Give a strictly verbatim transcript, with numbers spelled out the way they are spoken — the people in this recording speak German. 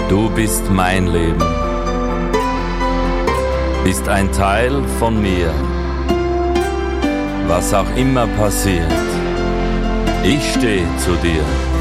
Du bist mein Leben, bist ein Teil von mir. Was auch immer passiert, ich stehe zu dir.